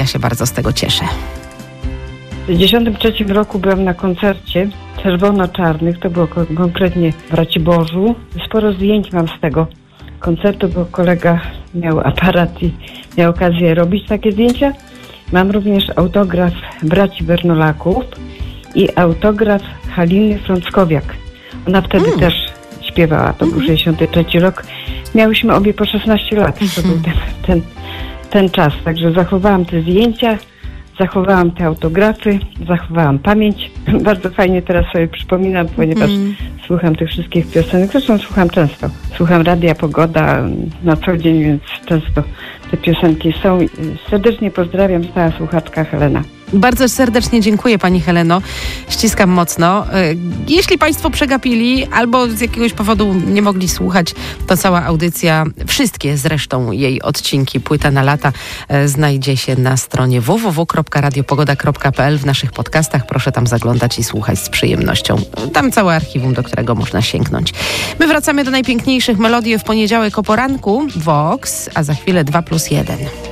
Ja się bardzo z tego cieszę. W 1993 roku byłam na koncercie Czerwono-Czarnych, to było konkretnie w Raciborzu. Sporo zdjęć mam z tego koncertu, bo kolega miał aparat i miał okazję robić takie zdjęcia. Mam również autograf braci Bernolaków i autograf Haliny Frąckowiak. Ona wtedy też śpiewała, to był 63 rok. Miałyśmy obie po 16 lat, to był ten czas. Także zachowałam te zdjęcia, zachowałam te autografy, zachowałam pamięć. Bardzo fajnie teraz sobie przypominam, ponieważ słucham tych wszystkich piosenek. Zresztą słucham często. Słucham Radia Pogoda na co dzień, więc często te piosenki są. Serdecznie pozdrawiam, stała słuchaczka Helena. Bardzo serdecznie dziękuję pani Heleno. Ściskam mocno. Jeśli państwo przegapili albo z jakiegoś powodu nie mogli słuchać, to cała audycja, wszystkie zresztą jej odcinki Płyta na lata znajdzie się na stronie www.radiopogoda.pl w naszych podcastach. Proszę tam zaglądać i słuchać z przyjemnością. Tam całe archiwum, do którego można sięgnąć. My wracamy do najpiękniejszych melodii w poniedziałek o poranku. Vox, a za chwilę 2+1.